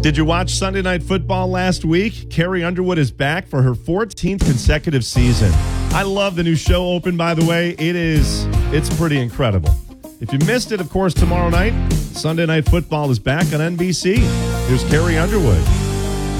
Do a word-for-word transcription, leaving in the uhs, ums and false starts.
Did you watch Sunday Night Football last week? Carrie Underwood is back for her fourteenth consecutive season. I love the new show open, by the way. It is, it's pretty incredible. If you missed it, of course, tomorrow night, Sunday Night Football is back on N B C. Here's Carrie Underwood.